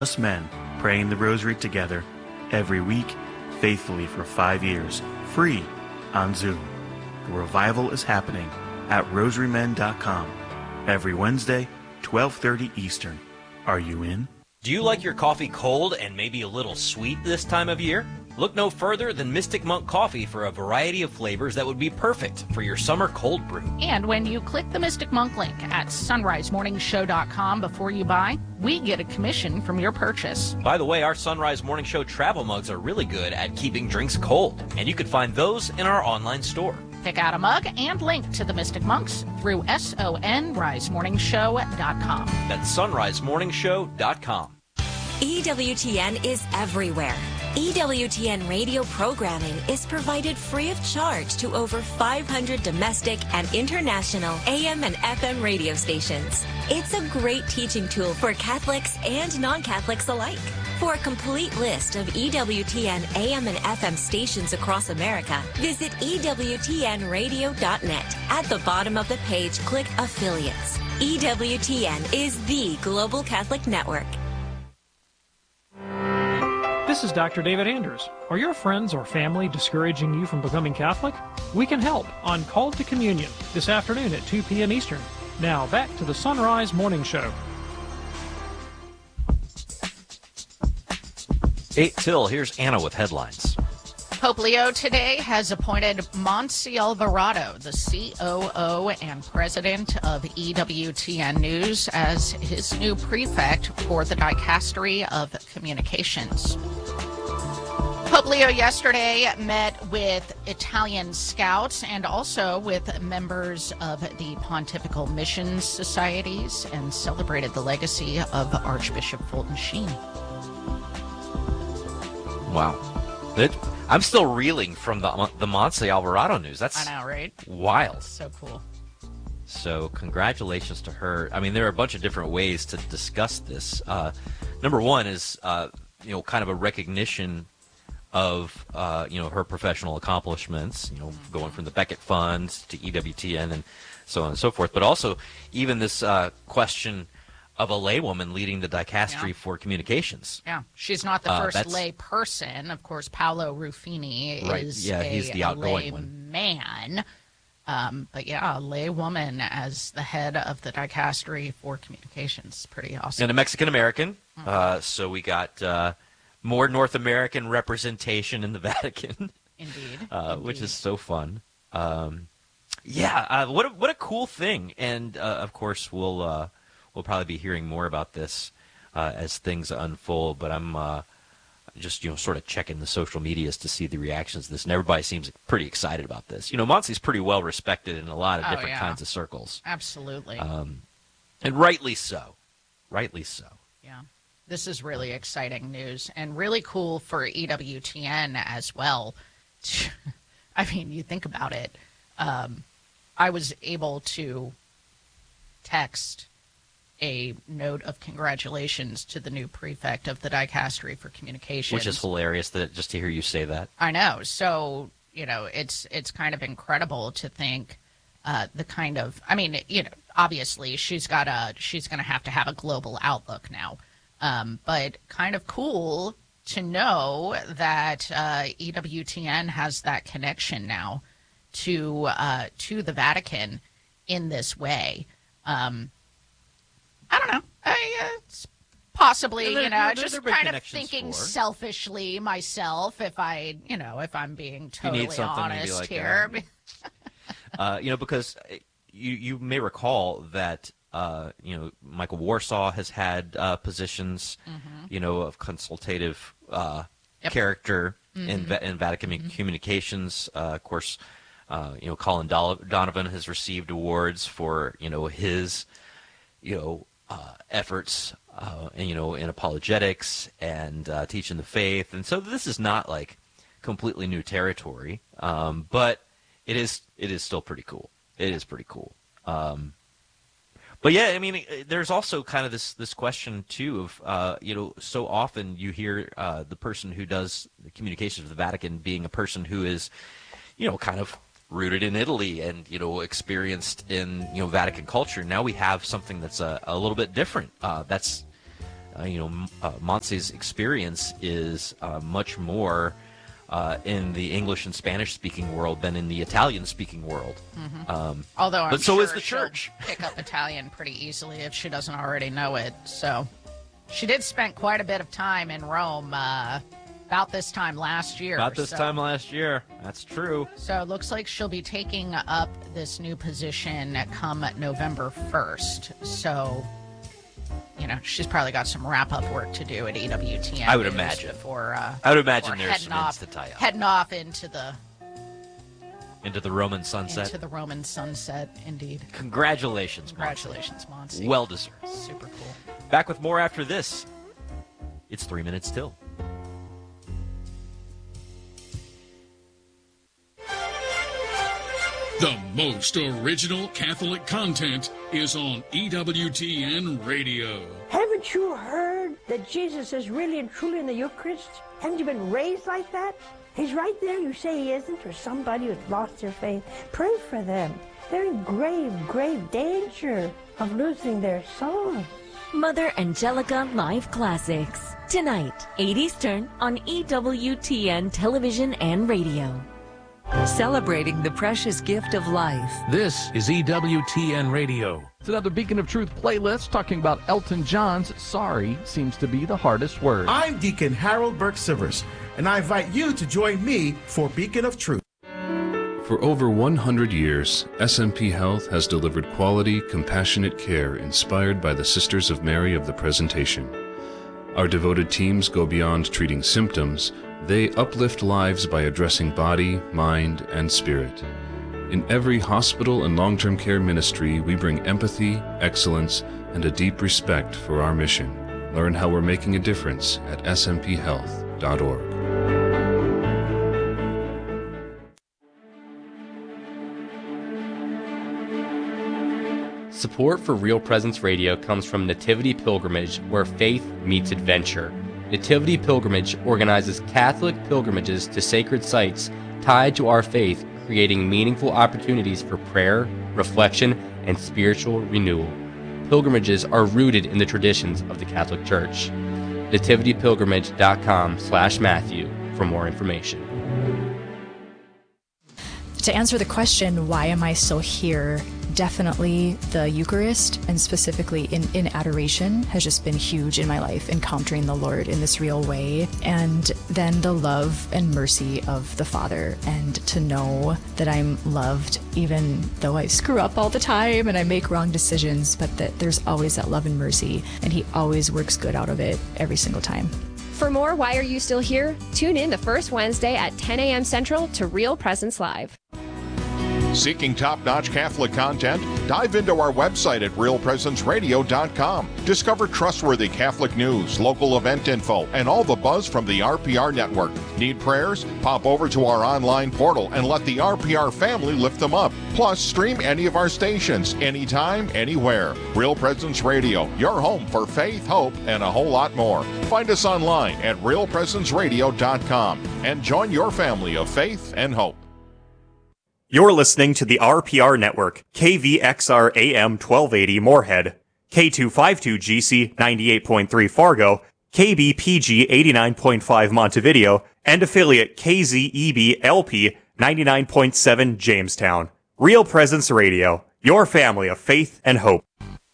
Us men praying the rosary together every week, faithfully for 5 years, free on Zoom. The revival is happening at rosarymen.com every Wednesday, 12:30 Eastern. Are you in? Do you like your coffee cold and maybe a little sweet this time of year? Look no further than Mystic Monk Coffee for a variety of flavors that would be perfect for your summer cold brew. And when you click the Mystic Monk link at sunrisemorningshow.com before you buy, we get a commission from your purchase. By the way, our Sunrise Morning Show travel mugs are really good at keeping drinks cold, and you can find those in our online store. Pick out a mug and link to the Mystic Monks through sunrisemorningshow.com. That's sunrisemorningshow.com. EWTN is everywhere. EWTN radio programming is provided free of charge to over 500 domestic and international AM and FM radio stations. It's a great teaching tool for Catholics and non-Catholics alike. For a complete list of EWTN AM and FM stations across America, visit EWTNradio.net. At the bottom of the page, click Affiliates. EWTN is the Global Catholic Network. This is Dr. David Anders. Are your friends or family discouraging you from becoming Catholic? We can help on Called to Communion this afternoon at 2 p.m. Eastern. Now back to the Sunrise Morning Show. 8 till, here's Anna with headlines. Pope Leo today has appointed Monsi Alvarado, the COO and president of EWTN News, as his new prefect for the Dicastery of Communications. Pope Leo yesterday met with Italian scouts and also with members of the Pontifical Missions Societies and celebrated the legacy of Archbishop Fulton Sheen. Wow. I'm still reeling from the Monsi Alvarado news. That's I know, right? Wild. So cool. So congratulations to her. I mean, there are a bunch of different ways to discuss this. Number one is, kind of a recognition of, her professional accomplishments, going from the Beckett Fund to EWTN and so on and so forth. But also even this question of a laywoman leading the Dicastery for Communications. Yeah, she's not the first lay person. Of course, Paolo Ruffini is he's the outgoing one. Man. But yeah, a lay woman as the head of the Dicastery for Communications. Pretty awesome. And a Mexican-American. So we got more North American representation in the Vatican. Indeed. Which is so fun. What a cool thing. And, of course, we'll probably be hearing more about this as things unfold, but I'm just sort of checking the social medias to see the reactions to this, and everybody seems pretty excited about this. Monsi's pretty well respected in a lot of different kinds of circles. Absolutely. And rightly so. Rightly so. Yeah. This is really exciting news and really cool for EWTN as well. I mean, you think about it. I was able to text a note of congratulations to the new prefect of the Dicastery for Communications. Which is hilarious just to hear you say that. I know. So, it's kind of incredible to think the kind of, obviously she's going to have a global outlook now. But kind of cool to know that EWTN has that connection now to the Vatican in this way. I don't know. It's possibly, just kind of thinking selfishly myself. If I'm being totally honest here, because you may recall that Michael Warsaw has had positions, of consultative character in Vatican Communications. Of course, Colin Donovan has received awards for his efforts, in apologetics and teaching the faith. And so this is not like completely new territory, but it is still pretty cool. It is pretty cool. But yeah, there's also kind of this question too of, so often you hear the person who does the communications of the Vatican being a person who is, kind of rooted in Italy and, experienced in, Vatican culture. Now we have something that's a little bit different. That's Montse's experience is much more in the English and Spanish-speaking world than in the Italian-speaking world. Although I'm but so sure is the she'll church. pick up Italian pretty easily if she doesn't already know it. So she did spend quite a bit of time in Rome about this time last year. That's true. So it looks like she'll be taking up this new position come November 1st. So, she's probably got some wrap-up work to do at EWTN. I would imagine. I would imagine there's some ends to tie up. Heading off into the Roman sunset. Into the Roman sunset, indeed. Congratulations, Monse. Well deserved. Super cool. Back with more after this. It's 3 minutes till. The most original Catholic content is on EWTN Radio. Haven't you heard that Jesus is really and truly in the Eucharist? Haven't you been raised like that? He's right there. You say he isn't, or somebody who's lost their faith. Pray for them. They're in grave, grave danger of losing their souls. Mother Angelica Live Classics. Tonight, 8 Eastern on EWTN Television and Radio. Celebrating the precious gift of life. This is EWTN Radio. It's another Beacon of Truth playlist talking about Elton John's Sorry Seems to Be the Hardest Word. I'm Deacon Harold Burke-Sivers, and I invite you to join me for Beacon of Truth. For over 100 years, SMP Health has delivered quality, compassionate care inspired by the Sisters of Mary of the Presentation. Our devoted teams go beyond treating symptoms. They uplift lives by addressing body, mind, and spirit. In every hospital and long-term care ministry, we bring empathy, excellence, and a deep respect for our mission. Learn how we're making a difference at smphealth.org. Support for Real Presence Radio comes from Nativity Pilgrimage, where faith meets adventure. Nativity Pilgrimage organizes Catholic pilgrimages to sacred sites tied to our faith, creating meaningful opportunities for prayer, reflection, and spiritual renewal. Pilgrimages are rooted in the traditions of the Catholic Church. nativitypilgrimage.com/Matthew for more information. To answer the question, why am I still here? Definitely the Eucharist, and specifically in adoration, has just been huge in my life, encountering the Lord in this real way. And then the love and mercy of the Father, and to know that I'm loved even though I screw up all the time and I make wrong decisions, but that there's always that love and mercy, and He always works good out of it every single time. For more Why Are You Still Here? Tune in the first Wednesday at 10 a.m. Central to Real Presence Live. Seeking top-notch Catholic content? Dive into our website at realpresenceradio.com. Discover trustworthy Catholic news, local event info, and all the buzz from the RPR network. Need prayers? Pop over to our online portal and let the RPR family lift them up. Plus, stream any of our stations, anytime, anywhere. Real Presence Radio, your home for faith, hope, and a whole lot more. Find us online at realpresenceradio.com and join your family of faith and hope. You're listening to the RPR Network, KVXR AM 1280 Moorhead, K252GC 98.3 Fargo, KBPG 89.5 Montevideo, and affiliate KZEB LP 99.7 Jamestown. Real Presence Radio, your family of faith and hope.